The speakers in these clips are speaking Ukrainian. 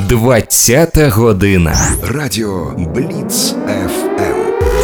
20-та година. Радіо Бліц ФМ.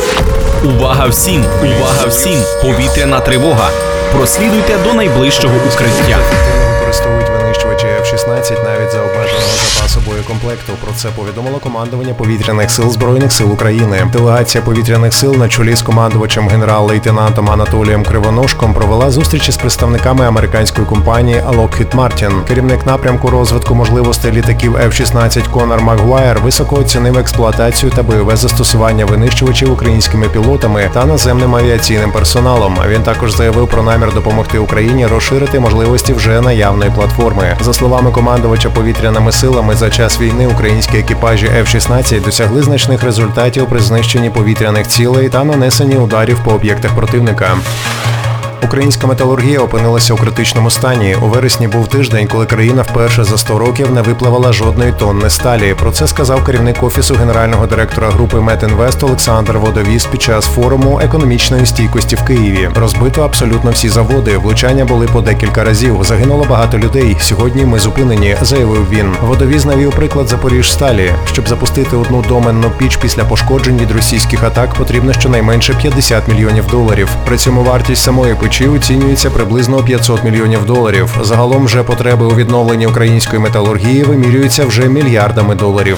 Увага всім! Увага всім! Повітряна тривога! Прослідуйте до найближчого укриття. Використовують винищувачі F-16 навіть за обмеженого запасу боєкомплекту. Про це повідомило командування Повітряних сил Збройних сил України. Делегація Повітряних сил на чолі з командувачем генерал-лейтенантом Анатолієм Кривоножком провела зустрічі з представниками американської компанії Lockheed Martin. Керівник напрямку розвитку можливостей літаків F-16 Конор Макгуайр високо оцінив експлуатацію та бойове застосування винищувачів українськими пілотами та наземним авіаційним персоналом. Він також заявив про намір допомогти Україні розширити можливості вже наявної платформи. За словами командувача повітряними силами, за час війни українські екіпажі F-16 досягли значних результатів при знищенні повітряних цілей та нанесенні ударів по об'єктах противника. Українська металургія опинилася у критичному стані. У вересні був тиждень, коли країна вперше за 100 років не випливала жодної тонни сталі. Про це сказав керівник Офісу генерального директора групи Метінвест Олександр Водовіз під час форуму економічної стійкості в Києві. Розбито абсолютно всі заводи, влучання були по декілька разів, загинуло багато людей. Сьогодні ми зупинені, заявив він. Водовіз навів приклад Запоріжсталі. Щоб запустити одну доменну піч після пошкоджень від російських атак, потрібно щонайменше $50 мільйонів. При цьому вартість самої печі оцінюється приблизно $500 мільйонів. Загалом же потреби у відновленні української металургії вимірюються вже мільярдами доларів.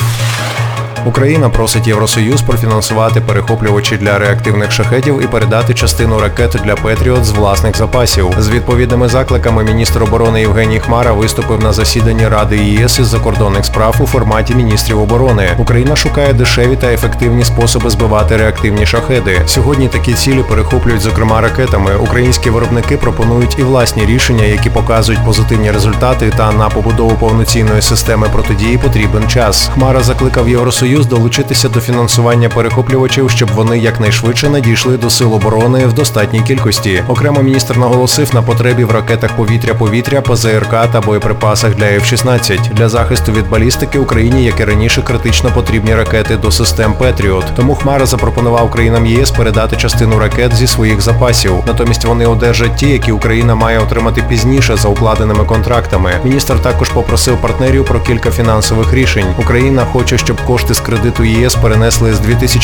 Україна просить Євросоюз профінансувати перехоплювачі для реактивних шахедів і передати частину ракет для Петріот з власних запасів. З відповідними закликами міністр оборони Євгеній Хмара виступив на засіданні Ради ЄС із закордонних справ у форматі міністрів оборони. Україна шукає дешеві та ефективні способи збивати реактивні шахеди. Сьогодні такі цілі перехоплюють, зокрема, ракетами. Українські виробники пропонують і власні рішення, які показують позитивні результати, та на побудову повноцінної системи протидії потрібен час. Хмара закликав Євросоюз долучитися до фінансування перехоплювачів, щоб вони якнайшвидше надійшли до сил оборони в достатній кількості. Окремо міністр наголосив на потребі в ракетах повітря-повітря, ПЗРК та боєприпасах для F-16. Для захисту від балістики Україні, як і раніше, критично потрібні ракети до систем Петріот. Тому Хмара запропонував країнам ЄС передати частину ракет зі своїх запасів. Натомість вони одержать ті, які Україна має отримати пізніше за укладеними контрактами. Міністр також попросив партнерів про кілька фінансових рішень. Україна хоче, щоб кошти з кредиту ЄС перенесли з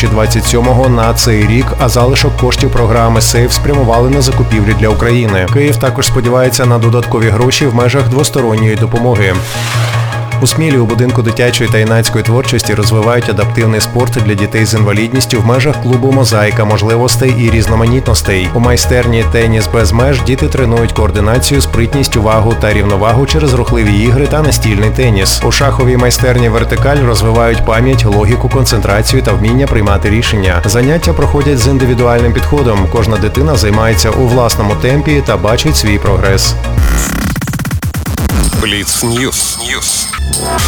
2027-го на цей рік, а залишок коштів програми СЕЙФ спрямували на закупівлі для України. Київ також сподівається на додаткові гроші в межах двосторонньої допомоги. У Смілі у будинку дитячої та юнацької творчості розвивають адаптивний спорт для дітей з інвалідністю в межах клубу «Мозаїка можливостей і різноманітностей». У майстерні «Теніс без меж» діти тренують координацію, спритність, увагу та рівновагу через рухливі ігри та настільний теніс. У шаховій майстерні «Вертикаль» розвивають пам'ять, логіку, концентрацію та вміння приймати рішення. Заняття проходять з індивідуальним підходом. Кожна дитина займається у власному темпі та бачить свій прогрес. Бліц Ньюс.